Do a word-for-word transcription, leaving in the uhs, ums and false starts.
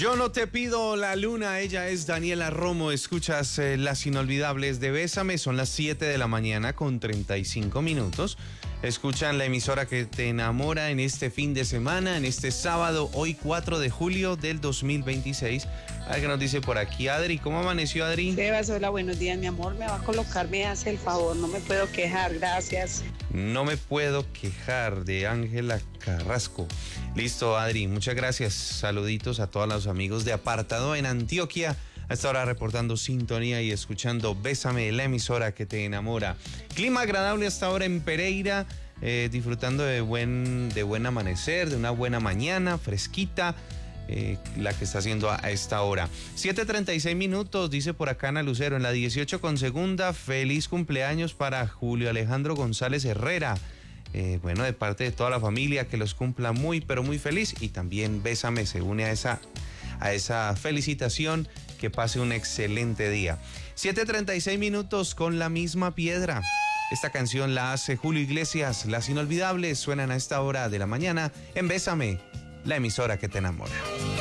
Yo no te pido la luna, ella es Daniela Romo. Escuchas eh, Las Inolvidables de Bésame, son las siete de la mañana con treinta y cinco minutos. Escuchan la emisora que te enamora en este fin de semana, en este sábado, hoy cuatro de julio del dos mil veintiséis. A ver qué nos dice por aquí Adri. ¿Cómo amaneció, Adri? Sebas, hola, buenos días, mi amor. Me va a colocar, me hace el favor, no me puedo quejar, gracias. No me puedo quejar, de Ángela Carrasco. Listo, Adri, muchas gracias. Saluditos a todos los amigos de Apartado en Antioquia. A esta hora reportando sintonía y escuchando Bésame, la emisora que te enamora. Clima agradable hasta ahora en Pereira, eh, disfrutando de buen, de buen amanecer, de una buena mañana, fresquita. Eh, la que está haciendo a, a esta hora. siete treinta y seis minutos, dice por acá Ana Lucero, en la dieciocho con segunda, feliz cumpleaños para Julio Alejandro González Herrera. Eh, bueno, de parte de toda la familia, que los cumpla muy, pero muy feliz. Y también Bésame se une a esa, a esa felicitación. Que pase un excelente día. siete treinta y seis minutos con La Misma Piedra. Esta canción la hace Julio Iglesias. Las Inolvidables suenan a esta hora de la mañana en Bésame, la emisora que te enamora.